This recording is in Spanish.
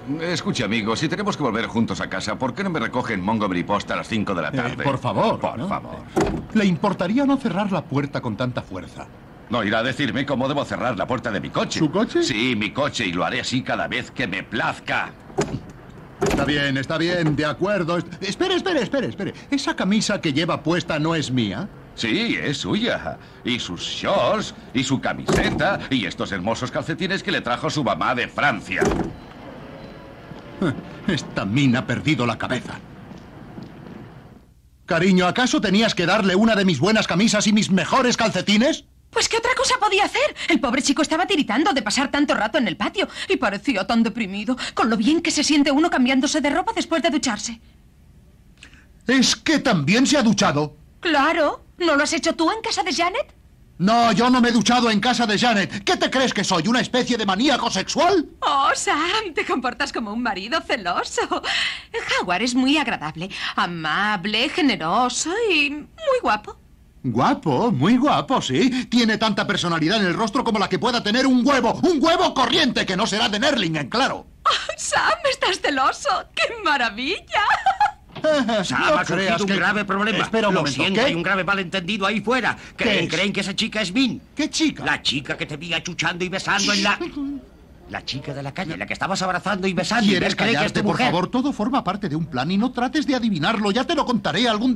Escuche, amigo, si tenemos que volver juntos a casa, ¿por qué no me recogen Montgomery Post a las 5 de la tarde? Por favor. Por favor. ¿Le importaría no cerrar la puerta con tanta fuerza? No irá a decirme cómo debo cerrar la puerta de mi coche. ¿Su coche? Sí, mi coche, y lo haré así cada vez que me plazca. Está bien, de acuerdo. Espere. ¿Esa camisa que lleva puesta no es mía? Sí, es suya. Y sus shorts, y su camiseta, y estos hermosos calcetines que le trajo su mamá de Francia. Esta mina ha perdido la cabeza. Cariño, ¿acaso tenías que darle una de mis buenas camisas y mis mejores calcetines? Pues ¿qué otra cosa podía hacer? El pobre chico estaba tiritando de pasar tanto rato en el patio y parecía tan deprimido, con lo bien que se siente uno cambiándose de ropa después de ducharse. ¿Es que también se ha duchado? Claro. ¿No lo has hecho tú en casa de Janet? No, yo no me he duchado en casa de Janet. ¿Qué te crees que soy, una especie de maníaco sexual? Oh, Sam, te comportas como un marido celoso. Howard es muy agradable, amable, generoso y muy guapo. Guapo, muy guapo, sí. Tiene tanta personalidad en el rostro como la que pueda tener un huevo corriente, que no será de Nerlingen, claro. Oh, Sam, estás celoso. ¡Qué maravilla! Sam, No ha creas surgido un que... grave problema. Espera un Lo momento, siento, ¿qué? hay un grave malentendido ahí fuera. ¿Creen que esa chica es Min? ¿Qué chica? La chica que te vi achuchando y besando en la... La chica de la calle, la que estabas abrazando y besando. ¿Quieres ¿Cree que es callarte, tu por mujer? favor? Todo forma parte de un plan y no trates de adivinarlo. Ya te lo contaré algún día.